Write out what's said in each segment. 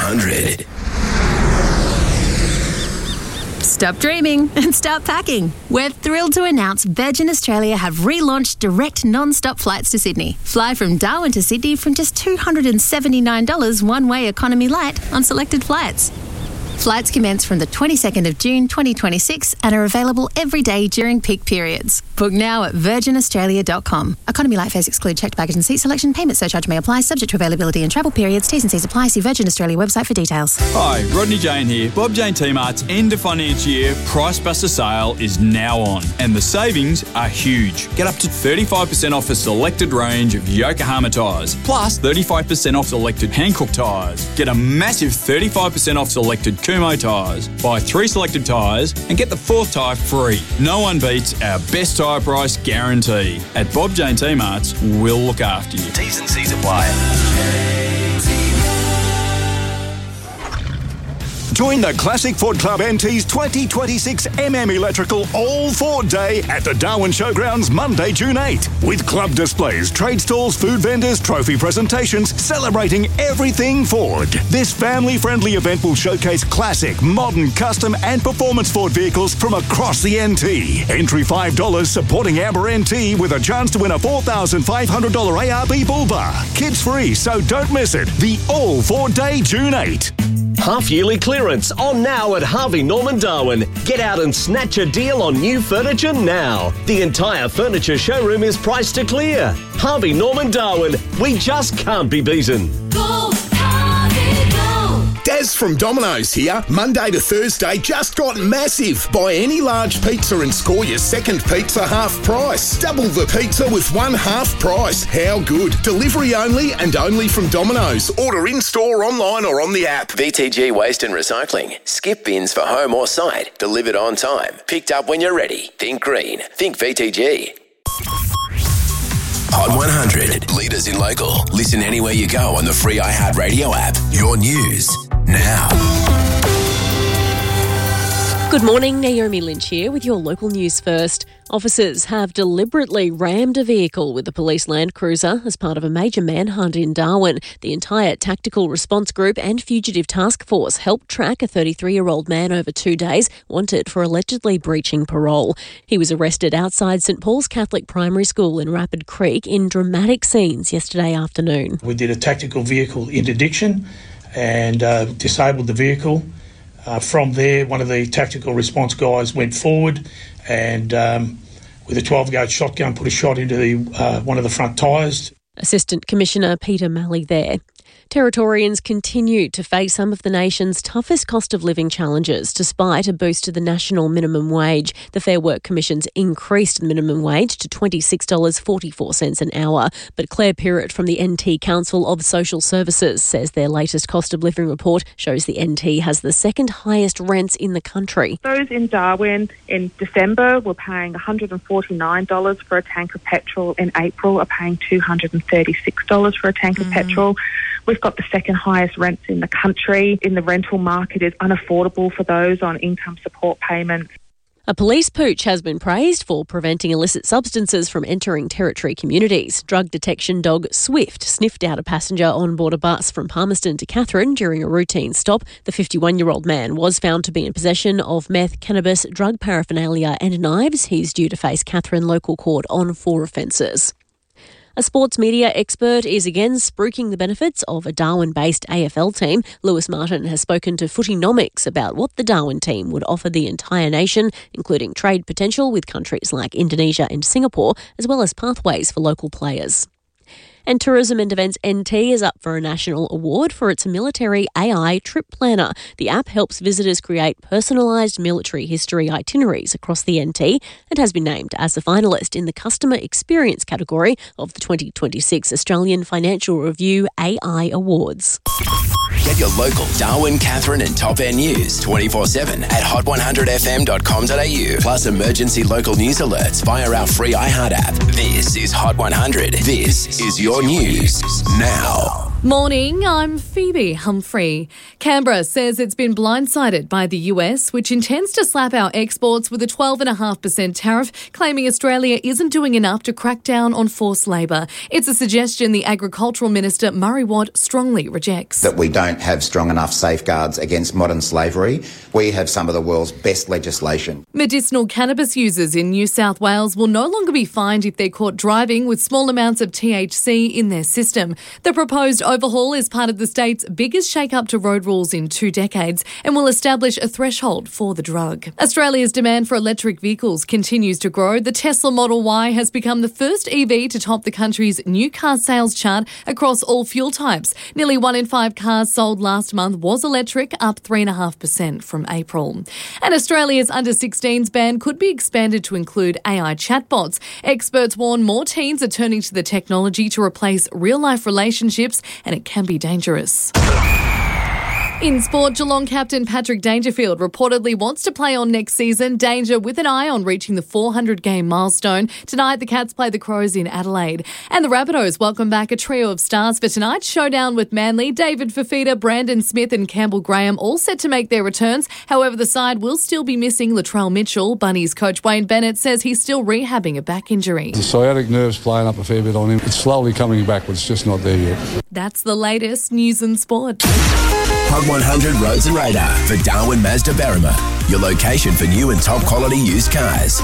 100. Stop dreaming and start packing. We're thrilled to announce Virgin Australia have relaunched direct non-stop flights to Sydney. Fly from Darwin to Sydney from just $279 one-way economy light on selected flights. Flights commence from the 22nd of June 2026 and are available every day during peak periods. Book now at virginaustralia.com. Economy light fares exclude checked baggage and seat selection. Payment surcharge may apply, subject to availability and travel periods. T's and C's apply. See Virgin Australia website for details. Hi, Rodney Jane here. Bob Jane T-Mart's end of financial year Price Buster sale is now on, and the savings are huge. Get up to 35% off a selected range of Yokohama tyres, plus 35% off selected Hankook tyres. Get a massive 35% off selected Kumho tyres. Buy 3 selected tyres and get the 4th tyre free. No one beats our best tyre price guarantee. At Bob Jane T-Mart's, we'll look after you. T's and C's apply. Join the Classic Ford Club NT's 2026 Electrical All Ford Day at the Darwin Showgrounds Monday, June 8. With club displays, trade stalls, food vendors, trophy presentations, celebrating everything Ford. This family-friendly event will showcase classic, modern, custom and performance Ford vehicles from across the NT. Entry $5 supporting Amber NT with a chance to win a $4,500 ARB Bull Bar. Kids free, so don't miss it. The All Ford Day, June 8. Half-yearly clearance on now at Harvey Norman Darwin. Get out and snatch a deal on new furniture now. The entire furniture showroom is priced to clear. Harvey Norman Darwin. We just can't be beaten. Go, Harvey, go! Daz from Domino's here. Monday to Thursday just got massive. Buy any large pizza and score your second pizza half price. Double the pizza with one half price. How good? Delivery only and only from Domino's. Order in-store, online or on the app. VTG Waste and Recycling. Skip bins for home or site. Delivered on time. Picked up when you're ready. Think green. Think VTG. Hot 100. Leaders in local. Listen anywhere you go on the free iHeartRadio app. Your news now. Good morning, Naomi Lynch here with your local news first. Officers have deliberately rammed a vehicle with a police Land Cruiser as part of a major manhunt in Darwin. The entire Tactical Response Group and Fugitive Task Force helped track a 33-year-old man over 2 days, wanted for allegedly breaching parole. He was arrested outside St Paul's Catholic Primary School in Rapid Creek in dramatic scenes yesterday afternoon. We did a tactical vehicle interdiction and disabled the vehicle. From there, one of the tactical response guys went forward and with a 12-gauge shotgun put a shot into one of the front tyres. Assistant Commissioner Peter Malley there. Territorians continue to face some of the nation's toughest cost of living challenges despite a boost to the national minimum wage. The Fair Work Commission's increased the minimum wage to $26.44 an hour. But Claire Pirrett from the NT Council of Social Services says their latest cost of living report shows the NT has the second highest rents in the country. Those in Darwin in December were paying $149 for a tank of petrol. In April are paying $236 for a tank of petrol. We've got the second highest rents in the country. In the rental market, it's unaffordable for those on income support payments. A police pooch has been praised for preventing illicit substances from entering Territory communities. Drug detection dog Swift sniffed out a passenger on board a bus from Palmerston to Katherine during a routine stop. The 51-year-old man was found to be in possession of meth, cannabis, drug paraphernalia and knives. He's due to face Katherine Local Court on 4 offences. A sports media expert is again spruiking the benefits of a Darwin-based AFL team. Lewis Martin has spoken to Footynomics about what the Darwin team would offer the entire nation, including trade potential with countries like Indonesia and Singapore, as well as pathways for local players. And Tourism and Events NT is up for a national award for its military AI trip planner. The app helps visitors create personalised military history itineraries across the NT and has been named as a finalist in the Customer Experience category of the 2026 Australian Financial Review AI Awards. Get your local Darwin, Katherine and Top End news 24/7 at hot100fm.com.au. Plus emergency local news alerts via our free iHeart app. This is Hot 100. This is your news now. Morning, I'm Phoebe Humphrey. Canberra says it's been blindsided by the US, which intends to slap our exports with a 12.5% tariff, claiming Australia isn't doing enough to crack down on forced labour. It's a suggestion the Agricultural Minister Murray Watt strongly rejects. That we don't have strong enough safeguards against modern slavery. We have some of the world's best legislation. Medicinal cannabis users in New South Wales will no longer be fined if they're caught driving with small amounts of THC in their system. The proposed overhaul is part of the state's biggest shake-up to road rules in 2 decades and will establish a threshold for the drug. Australia's demand for electric vehicles continues to grow. The Tesla Model Y has become the first EV to top the country's new car sales chart across all fuel types. Nearly 1 in 5 cars sold last month was electric, up 3.5% from April. And Australia's under-16s ban could be expanded to include AI chatbots. Experts warn more teens are turning to the technology to replace real-life relationships, and it can be dangerous. In sport, Geelong captain Patrick Dangerfield reportedly wants to play on next season. Danger with an eye on reaching the 400-game milestone. Tonight, the Cats play the Crows in Adelaide. And the Rabbitohs welcome back a trio of stars for tonight's showdown with Manly. David Fifita, Brandon Smith and Campbell Graham all set to make their returns. However, the side will still be missing Latrell Mitchell. Bunnies coach Wayne Bennett says he's still rehabbing a back injury. The sciatic nerve's playing up a fair bit on him. It's slowly coming back, but it's just not there yet. That's the latest news and sport. Hot 100 Roads and Radar for Darwin Mazda Berrima, your location for new and top quality used cars.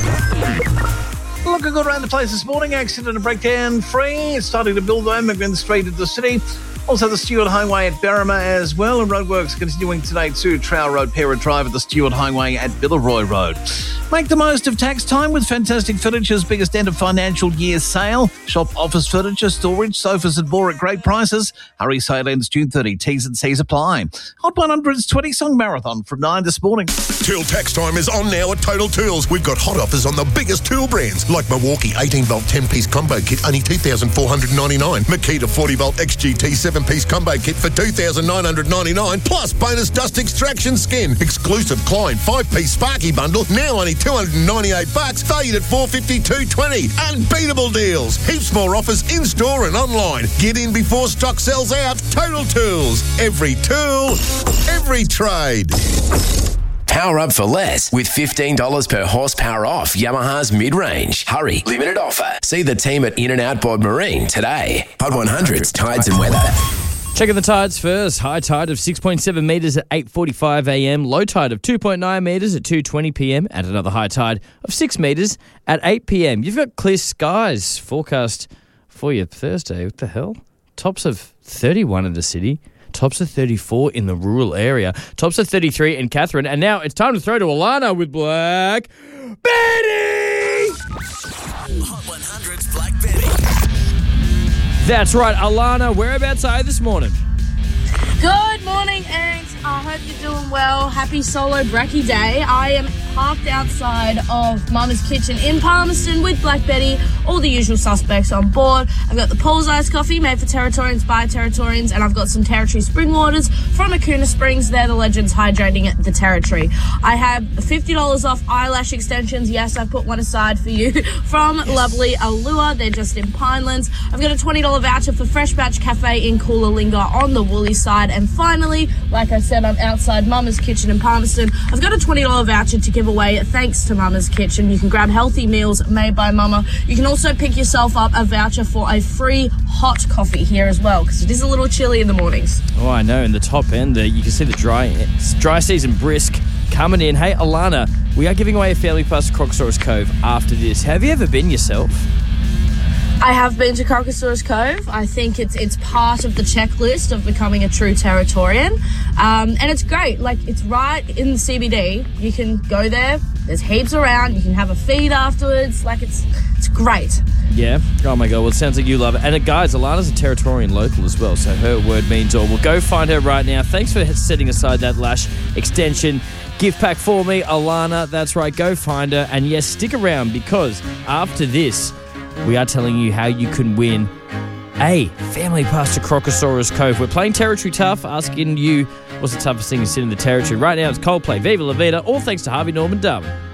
Look, I got around the place this morning. Accident and breakdown free. It's starting to build though. McMinn Street of the city. Also the Stewart Highway at Berrima as well. And roadworks continuing today too. Trowell Road, Pera Drive at the Stewart Highway at Billeroy Road. Make the most of tax time with Fantastic Furniture's biggest end of financial year sale. Shop office furniture, storage, sofas and more at great prices. Hurry, sale ends June 30. T's and C's apply. Hot 100's 20-song marathon from 9 this morning. Tool tax time is on now at Total Tools. We've got hot offers on the biggest tool brands like Milwaukee 18-volt 10-piece combo kit, only $2,499. Makita 40-volt XGT 7-piece combo kit for $2,999, plus bonus dust extraction skin. Exclusive Klein 5-piece Sparky bundle, now only $298, valued at $452.20. Unbeatable deals. Heaps more offers in-store and online. Get in before stock sells out. Total Tools. Every tool, every trade. Power up for less with $15 per horsepower off Yamaha's mid-range. Hurry, limited offer. See the team at In-N-Out Bod Marine today. Hot 100's Tides and Weather. Checking the tides first. High tide of 6.7 metres at 8:45 a.m. Low tide of 2.9 metres at 2:20 p.m. And another high tide of 6 metres at 8 p.m. You've got clear skies forecast for you Thursday. What the hell? Tops of 31 in the city. Tops of 34 in the rural area. Tops of 33 in Katherine. And now it's time to throw to Alana with Black Betty! Hot 100's Black Betty. That's right, Alana. Whereabouts are you this morning? Good morning, and I hope you're doing well. Happy Solo Brekkie Day. I am parked outside of Mama's Kitchen in Palmerston with Black Betty, all the usual suspects on board. I've got the Paul's Iced Coffee made for Territorians by Territorians, and I've got some Territory Spring Waters from Akuna Springs. They're the legends hydrating at the Territory. I have $50 off eyelash extensions. Yes, I put one aside for you from lovely Allure. They're just in Pinelands. I've got a $20 voucher for Fresh Batch Cafe in Coolalunga on the Woolly side. And finally, like I said, I'm outside Mama's Kitchen in Palmerston. I've got a $20 voucher to give away thanks to Mama's Kitchen. You can grab healthy meals made by Mama. You can also pick yourself up a voucher for a free hot coffee here as well, because it is a little chilly in the mornings. Oh, I know. In the top end, you can see the dry season brisk coming in. Hey, Alana, we are giving away a family pass to Crocosaurus Cove after this. Have you ever been yourself? I have been to Crocosaurus Cove. I think it's part of the checklist of becoming a true Territorian. And it's great. Like, it's right in the CBD. You can go there. There's heaps around. You can have a feed afterwards. Like, it's great. Yeah. Oh, my God. Well, it sounds like you love it. And, guys, Alana's a Territorian local as well, so her word means all. We'll go find her right now. Thanks for setting aside that lash extension gift pack for me, Alana. That's right. Go find her. And, yes, stick around, because after this, we are telling you how you can win a family pass to Crocosaurus Cove. We're playing Territory Tough, asking you what's the toughest thing to sit in the Territory. Right now it's Coldplay, Viva La Vida, all thanks to Harvey Norman Darwin.